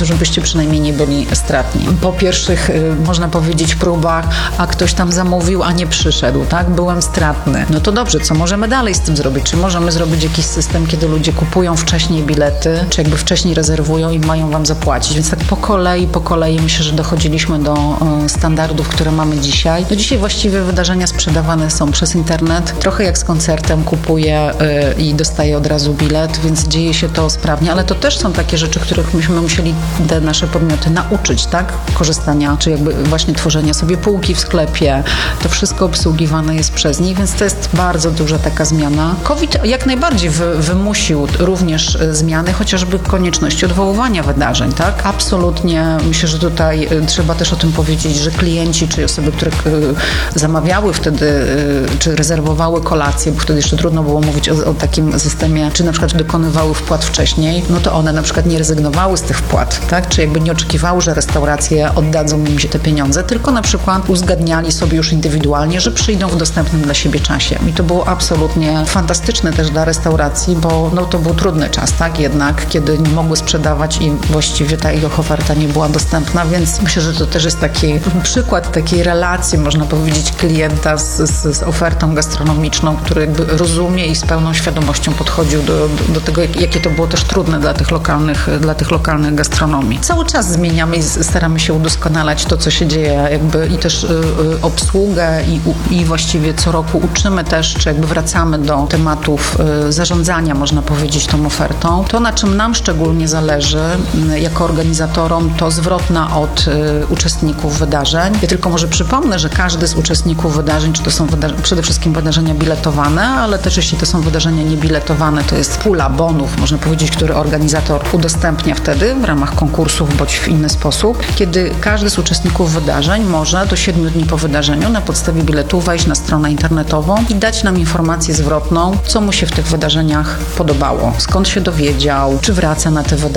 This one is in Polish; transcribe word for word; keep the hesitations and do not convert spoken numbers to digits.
żebyście przynajmniej nie byli stratni. Po pierwszych, y, można powiedzieć, próbach, a ktoś tam zamówił, a nie przyszedł, tak? Byłem stratny. No to dobrze, co możemy dalej z tym zrobić? Czy możemy zrobić jakiś system, kiedy ludzie kupują wcześniej bilety, czy jakby wcześniej rezerwują i mają wam zapłacić? Więc tak po kolei, po kolei myślę, że dochodziliśmy do y, standardów, które mamy dzisiaj. No dzisiaj właściwie wydarzenia sprzedawane są przez internet. Trochę jak z koncertem, kupuję y, i dostaję od razu bilet, więc dzieje się to sprawnie, ale to też są takie rzeczy, których myśmy musieli te nasze podmioty nauczyć, tak? Korzystania, czy jakby właśnie tworzenia sobie półki w sklepie. To wszystko obsługiwane jest przez nich, więc to jest bardzo duża taka zmiana. COVID jak najbardziej wy, wymusił również zmiany, chociażby konieczności odwoływania wydarzeń, tak? Absolutnie. Myślę, że tutaj trzeba też o tym powiedzieć, że klienci, czy osoby, które zamawiały wtedy, czy rezerwowały kolację, bo wtedy jeszcze trudno było mówić o, o takim systemie, czy na przykład dokonywały wpłat wcześniej, no to one na przykład nie rezygnowały z tych wpłat, tak? Czy jakby nie oczekiwały, że restauracje oddadzą im się te pieniądze, tylko na przykład uzgadniali sobie już indywidualnie, że przyjdą w dostępnym dla siebie czasie. I to było absolutnie fantastyczne też dla restauracji, bo no, to był trudny czas, tak? Jednak, kiedy nie mogły sprzedawać i właściwie ta ich oferta nie była dostępna, więc myślę, że to też jest taki przykład takiej relacji, można powiedzieć, klienta z, z, z ofertą gastronomiczną, który jakby rozumie i z pełną świadomością podchodził do, do, do tego, jak, jakie to było też trudne dla tych lokalnych, dla tych lokalnych gastronomii. Cały czas zmieniamy i staramy się udoskonalać to, co się dzieje, jakby i też y, y, obsługę i, i właściwie co roku uczymy też, czy jakby wracamy do tematów y, zarządzania, można powiedzieć, tą ofertą. To, na czym nam szczególnie zależy y, jako organizatorom, to zwrotna od y, uczestników wydarzeń. Ja tylko może przypomnę, że każdy z uczestników wydarzeń, czy to są wyda- przede wszystkim wydarzenia biletowane, ale też jeśli to są wydarzenia niebiletowane, to jest pula bonów, można powiedzieć, który organizator udostępnia wtedy w ramach konkursów bądź w inny sposób, kiedy każdy z uczestników wydarzeń może do siedmiu dni po wydarzeniu na podstawie biletu wejść na stronę internetową i dać nam informację zwrotną, co mu się w tych wydarzeniach podobało, skąd się dowiedział, czy wraca na te wydarzenia,